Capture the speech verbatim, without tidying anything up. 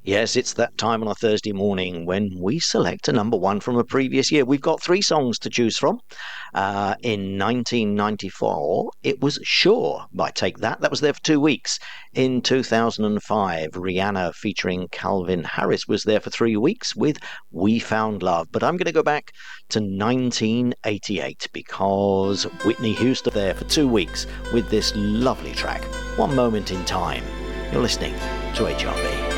Yes, it's that time on a Thursday morning when we select a number one from a previous year. We've got three songs to choose from. Uh, in nineteen ninety-four, it was Sure by Take That. That was there for two weeks. In two thousand five, Rihanna featuring Calvin Harris was there for three weeks with We Found Love. But I'm going to go back to nineteen eighty-eight because Whitney Houston there for two weeks with this lovely track, One Moment in Time. You're listening to H R B.